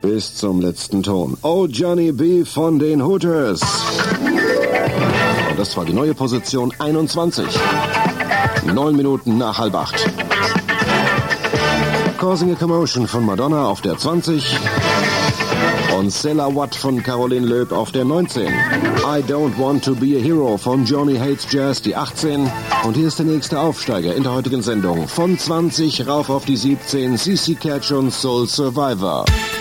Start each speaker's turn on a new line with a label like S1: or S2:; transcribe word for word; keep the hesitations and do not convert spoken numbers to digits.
S1: Bis zum letzten Ton. Oh, Johnny B. von den Hooters. Und das war die neue Position einundzwanzig. Neun Minuten nach halb acht. Causing a Commotion von Madonna auf der zwanzig. Und Cilla Watt von Caroline Loeb auf der neunzehn. I Don't Want to Be a Hero von Johnny Hates Jazz, die achtzehn. Und hier ist der nächste Aufsteiger in der heutigen Sendung. Von zwanzig rauf auf die siebzehn, C C Catch und Soul Survivor.